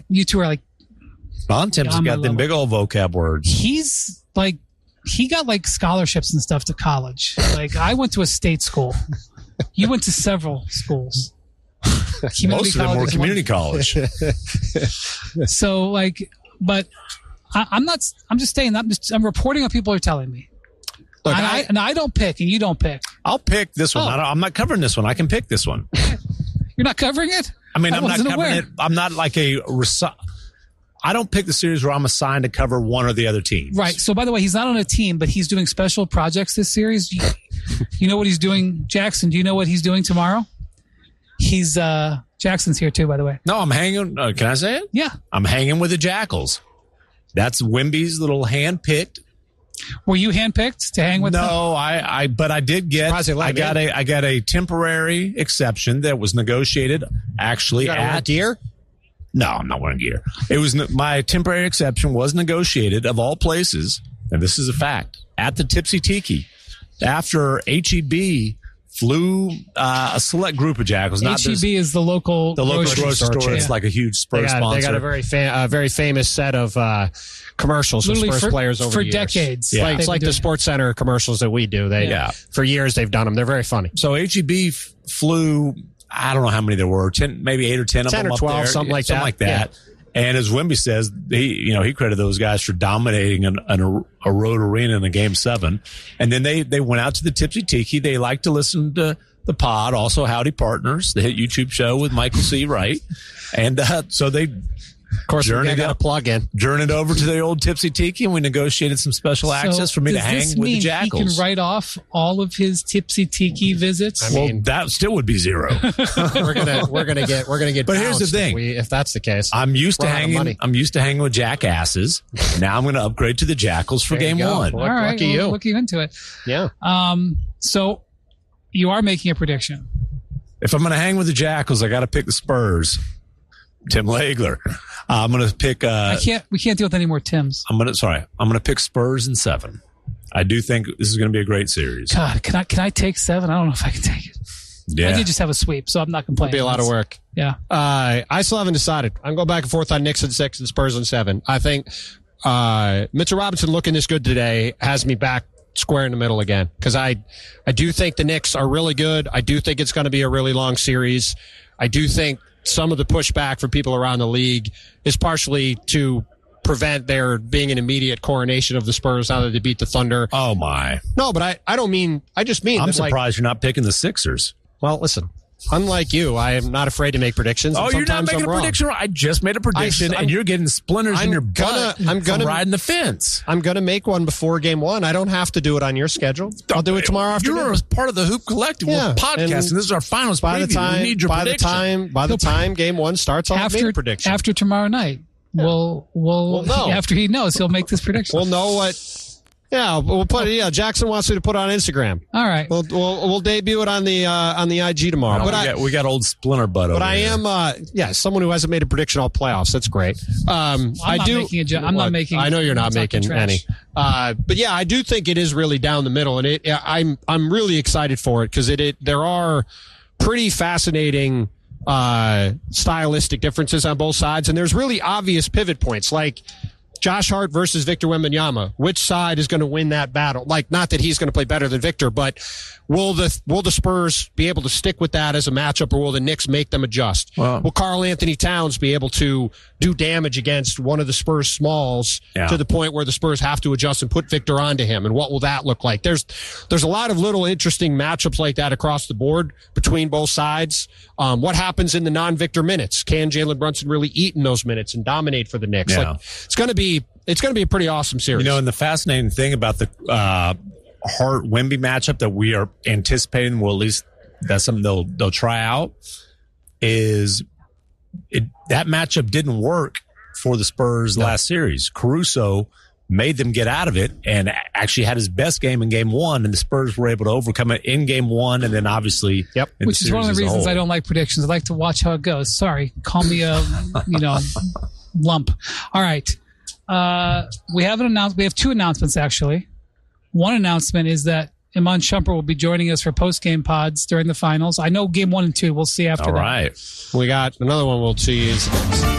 you two are like. Bontemps got them big old vocab words. He's like, he got like scholarships and stuff to college. Like I went to a state school. You went to several schools. Most of them were community college. So like, but I'm just saying, I'm reporting what people are telling me. Look, and I don't pick and you don't pick. I'll pick this one. I'm not covering this one. I can pick this one. You're not covering it? I mean, I'm not covering it. I'm not like I don't pick the series where I'm assigned to cover one or the other team. Right. So, by the way, he's not on a team, but he's doing special projects this series. You know what he's doing, Jackson? Do you know what he's doing tomorrow? He's Jackson's here too, by the way. No, I'm hanging. Can I say it? Yeah. I'm hanging with the Jackals. That's Wimby's little hand-picked. Were you handpicked to hang with? No, but I did get. I got a temporary exception that was negotiated actually at gear. No, I'm not wearing gear. It was my temporary exception was negotiated of all places, and this is a fact, at the Tipsy Tiki after HEB flew a select group of Jackals. HEB is the local grocery store. It's like a huge Spurs sponsor. They got a very famous set of commercials with Spurs players over the years. For decades. Yeah. It's like the Sports Center commercials that we do. For years they've done them. They're very funny. So HEB flew, I don't know how many there were, 10, maybe 8 or 10 of them 10 or 12, up there. something like that. Yeah. And as Wimby says, he credited those guys for dominating a road arena in a Game 7. And then they went out to the Tipsy Tiki. They like to listen to the pod, also Howdy Partners, the hit YouTube show with Michael C. Wright. And so they... Of course, we got a plug-in. Journeyed over to the old Tipsy Tiki, and we negotiated some special access for me to hang with the Jackals. He can write off all of his Tipsy Tiki visits? Well, that still would be zero. we're gonna get. But here's the thing: if that's the case, I'm used to hanging with jackasses. Now I'm going to upgrade to the Jackals for Game 1. All right, lucky you. Look into it. Yeah. So you are making a prediction. If I'm going to hang with the Jackals, I got to pick the Spurs. Tim Legler. I'm going to pick. We can't deal with any more Tims. I'm going to pick Spurs in 7. I do think this is going to be a great series. God, can I take 7? I don't know if I can take it. Yeah. I did just have a sweep, so I'm not complaining. It'll be a lot of work. Yeah. I still haven't decided. I'm going back and forth on Knicks in 6 and Spurs in 7. I think Mitchell Robinson looking this good today has me back square in the middle again, because I do think the Knicks are really good. I do think it's going to be a really long series. I do think some of the pushback from people around the league is partially to prevent there being an immediate coronation of the Spurs now that they beat the Thunder. Oh, my. No, but I don't mean, I just mean. I'm surprised you're not picking the Sixers. Well, listen, unlike you, I am not afraid to make predictions. Oh, you're not making a prediction? I just made a prediction, and you're getting splinters in your butt from riding the fence. I'm going to make one before Game 1. I don't have to do it on your schedule. I'll do it tomorrow afternoon. You're part of the Hoop Collective. Yeah. We're podcasting. This is our finals preview. We need your prediction. By the time Game 1 starts, I'll make a prediction. After tomorrow night, we'll know. After he knows, he'll make this prediction. We'll know what... Yeah, we'll put it. Yeah, Jackson wants me to put it on Instagram. All right, we'll debut it on the IG tomorrow. No, we got old Splinter Butt. But I here. am someone who hasn't made a prediction all playoffs. That's great. I'm not making. I know you're not making any. But yeah, I do think it is really down the middle, and I'm really excited for it because there are pretty fascinating stylistic differences on both sides, and there's really obvious pivot points like Josh Hart versus Victor Wembanyama. Which side is going to win that battle? Like, not that he's going to play better than Victor, but will the Spurs be able to stick with that as a matchup, or will the Knicks make them adjust? Will Karl Anthony Towns be able to do damage against one of the Spurs smalls to the point where the Spurs have to adjust and put Victor onto him? And what will that look like? There's a lot of little interesting matchups like that across the board between both sides. What happens in the non-Victor minutes? Can Jalen Brunson really eat in those minutes and dominate for the Knicks? Yeah. Like, it's going to be a pretty awesome series. And the fascinating thing about the Hart-Wemby matchup that we are anticipating, well, at least that's something they'll try out, is that matchup didn't work for the Spurs last series. Caruso made them get out of it and actually had his best game in Game 1, and the Spurs were able to overcome it in Game 1, and then obviously which is one of the reasons I don't like predictions. I like to watch how it goes. Sorry, call me a lump. All right. We have an announcement. We have 2 announcements, actually. One announcement is that Iman Shumpert will be joining us for post-game pods during the finals. I know Game 1 and 2. We'll see after that. All right. We got another one we'll tease.